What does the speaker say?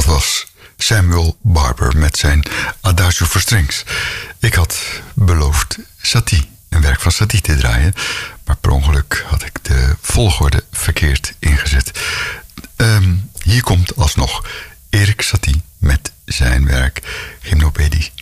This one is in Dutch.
was Samuel Barber met zijn Adagio for Strings. Ik had beloofd Satie, een werk van Satie te draaien, maar per ongeluk had ik de volgorde verkeerd ingezet. Hier komt alsnog Erik Satie met zijn werk Gymnopédie